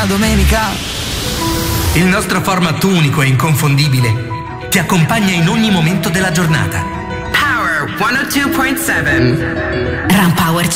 domenica. Il nostro format unico e inconfondibile ti accompagna in ogni momento della giornata. Power 102.7. Ram Power